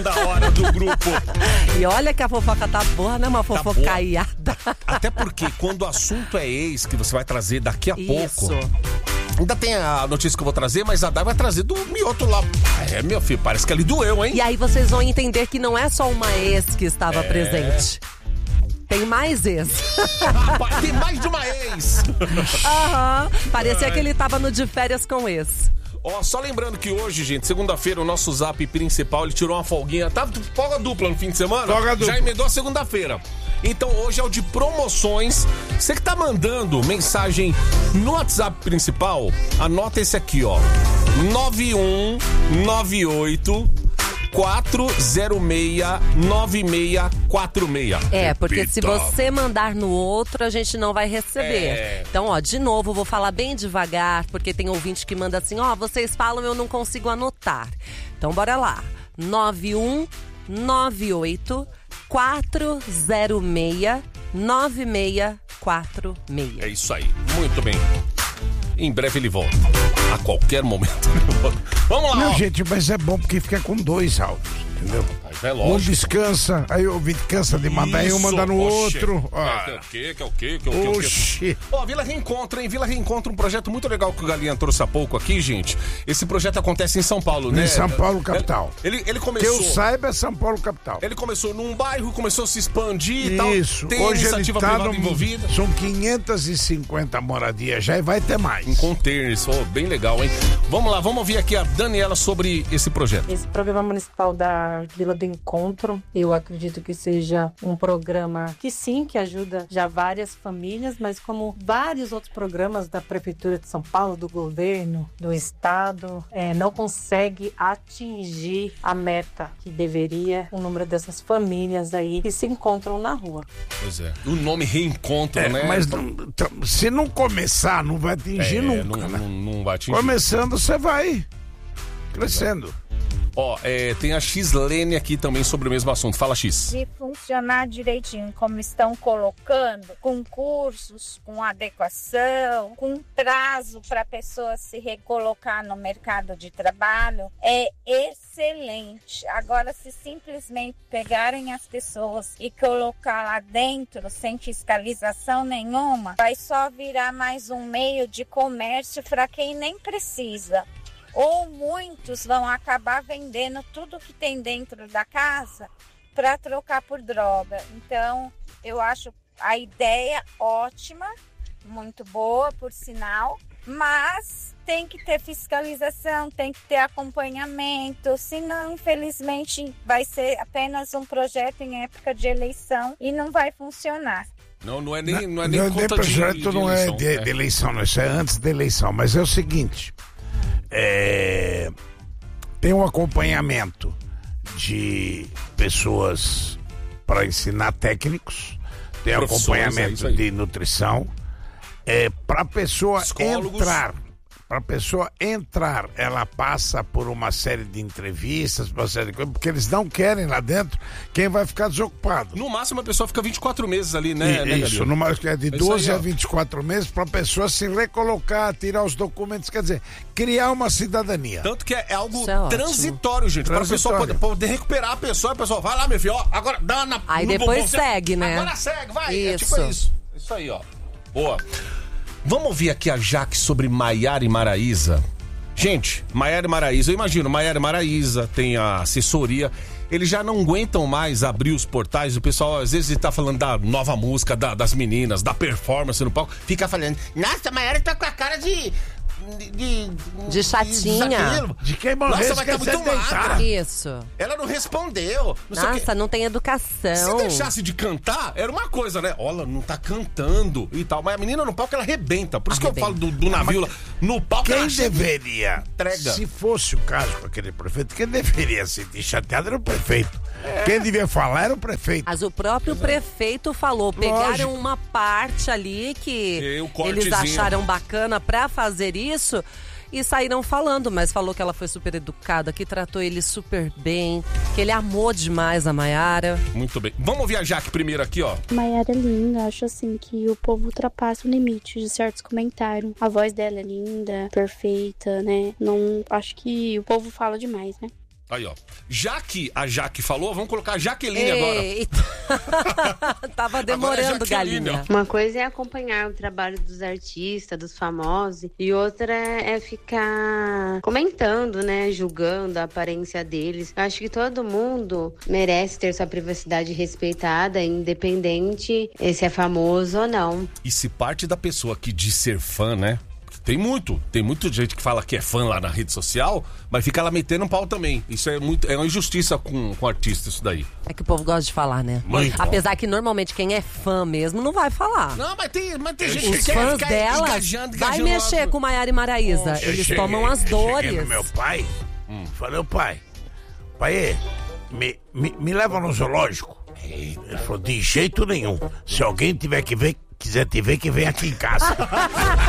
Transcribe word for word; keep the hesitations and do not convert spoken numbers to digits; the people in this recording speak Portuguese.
Da hora do grupo. E olha que a fofoca tá boa, né? Uma fofocaiada. Tá, até porque quando o assunto é ex, que você vai trazer daqui a Isso. pouco. Ainda tem a notícia que eu vou trazer, mas a Dai vai trazer do mioto lá. É, meu filho, parece que ali doeu, hein? E aí vocês vão entender que não é só uma ex que estava É. presente. Tem mais ex. Rapaz, tem mais de uma ex. Aham. Parecia que ele tava no de férias com ex. Ó, só lembrando que hoje, gente, segunda-feira, o nosso zap principal, ele tirou uma folguinha. Tá folga dupla no fim de semana? Folga dupla. Já emendou a segunda-feira. Então hoje é o de promoções. Você que tá mandando mensagem no WhatsApp principal, anota esse aqui, ó. nove um nove oito quatro zero seis nove seis quatro seis. É, porque se Repita. você mandar no outro, a gente não vai receber. É. Então, ó, de novo, vou falar bem devagar, porque tem ouvinte que manda assim, ó, vocês falam, eu não consigo anotar. Então, bora lá. nove um nove oito quatro zero seis nove seis quatro seis. É isso aí, muito bem. Em breve ele volta. A qualquer momento ele volta. Vamos lá, Não, ó. gente, mas é bom porque fica com dois áudios, entendeu? Mas é Um lógico. descansa, aí o ouvinte cansa de mandar e um Isso, manda no oxe. outro. É, que é Ah, o quê? Que é o quê? Que é o quê? Que é o quê? oxi. Ó, Vila Reencontro, hein? Vila Reencontro, um projeto muito legal que o Galinha trouxe há pouco aqui, gente. Esse projeto acontece em São Paulo, né? Em São Paulo, capital. Ele, ele Que começou... eu saiba é São Paulo, capital. Ele começou num bairro, começou a se expandir e tal. Isso. Tem Hoje ele iniciativa tá privada no, envolvida. são quinhentas e cinquenta moradias já e vai ter mais. Em containers, oh, bem legal, hein? Vamos lá, vamos ouvir aqui a Daniela sobre esse projeto. Esse programa municipal da Vila do Encontro, eu acredito que seja um programa que sim, que ajuda já várias famílias, mas como vários outros programas da Prefeitura de São Paulo, do governo, do Estado, é, não consegue atingir a meta que deveria o número dessas famílias aí que se encontram na rua. Pois é. O nome Reencontro, É, né? mas não- t- se não começar, não vai atingir É, nunca, não, né? não, não vai atingir. Começando, você vai crescendo. Ó, é, tem a X-Lene aqui também sobre o mesmo assunto. Fala, X. Se funcionar direitinho, como estão colocando, com cursos, com adequação, com prazo para a pessoa se recolocar no mercado de trabalho, é excelente. Agora, se simplesmente pegarem as pessoas e colocar lá dentro sem fiscalização nenhuma, vai só virar mais um meio de comércio para quem nem precisa. Ou muitos vão acabar vendendo tudo que tem dentro da casa para trocar por droga. Então, eu acho a ideia ótima, muito boa, por sinal, mas tem que ter fiscalização, tem que ter acompanhamento, senão, infelizmente, vai ser apenas um projeto em época de eleição e não vai funcionar. Não, não é nem, não é nem Não, conta de, projeto de não é eleição, de, de eleição, não, isso é antes da eleição. Mas é o seguinte, é, tem um acompanhamento de pessoas para ensinar técnicos, tem Profissões, é acompanhamento isso aí. de nutrição, é, para a pessoa Psicólogos. entrar. Para a pessoa entrar, ela passa por uma série de entrevistas, uma série de coisas, porque eles não querem lá dentro quem vai ficar desocupado. No máximo a pessoa fica vinte e quatro meses ali, né? E- né, isso, Galil? numa, é de É isso doze aí, ó. a vinte e quatro meses para a pessoa se recolocar, tirar os documentos, quer dizer, criar uma cidadania. Tanto que é, é algo Isso é ótimo. transitório, gente. Para a pessoa Transitório. poder, poder recuperar a pessoa. A pessoa vai lá, meu filho, ó, agora dá na... Aí no depois bumbum, você- segue, né? Agora segue, vai. É Isso. tipo isso. Isso aí, ó. Boa. Vamos ouvir aqui a Jaque sobre Maiara e Maraísa. Gente, Maiara e Maraísa, eu imagino, Maiara e Maraísa, tem a assessoria, eles já não aguentam mais abrir os portais, o pessoal às vezes tá falando da nova música da- das meninas, da performance no palco, fica falando, nossa, a Maiara tá com a cara de... De, de, De chatinha. daquilo. De quem morreu, Nossa, vai estar esqueceu muito de deitar. magra. Isso. Ela não respondeu. Não sei o quê. Nossa, não tem Se educação. deixasse de cantar, era uma coisa, né? Olha, ela não tá cantando e tal. Mas a menina no palco, ela arrebenta. Por isso que eu Arrebenta. falo do, do navio lá. No palco, Quem ela chega e deveria, entrega. se fosse o caso com aquele prefeito, quem deveria se sentir chateado era o prefeito. Quem devia falar era o prefeito. Mas o próprio prefeito falou, pegaram Lógico. uma parte ali que E o eles cortezinho. acharam bacana pra fazer isso e saíram falando, mas falou que ela foi super educada, que tratou ele super bem, que ele amou demais a Maiara. Muito bem. Vamos ouvir a Jaque primeiro aqui, ó. Maiara é linda, acho assim que o povo ultrapassa o limite de certos comentários. A voz dela é linda, perfeita, né? Não acho que o povo fala demais, né? Aí, ó. Já que a Jaque falou, vamos colocar a Jaqueline Eita. agora. Tava demorando, galinha. Uma coisa é acompanhar o trabalho dos artistas, dos famosos, e outra é ficar comentando, né? Julgando a aparência deles. Eu acho que todo mundo merece ter sua privacidade respeitada, independente se é famoso ou não. E se parte da pessoa que diz ser fã, né? Tem muito, tem muita gente que fala que é fã lá na rede social, mas fica lá metendo um pau também. Isso é muito, é uma injustiça com, com artista, isso daí. É que o povo gosta de falar, né? Muito. Apesar que normalmente quem é fã mesmo não vai falar. Não, mas tem, mas tem gente Os que fãs fica dela engajando, vai engajando mexer logo. com Maiara e Maraísa. Eu Eles cheguei- tomam as eu cheguei dores. no meu pai, hum. falei, pai, pai, me, me, me leva no zoológico. Ele falou, de jeito nenhum. Se alguém tiver que ver, quiser te ver, que vem aqui em casa.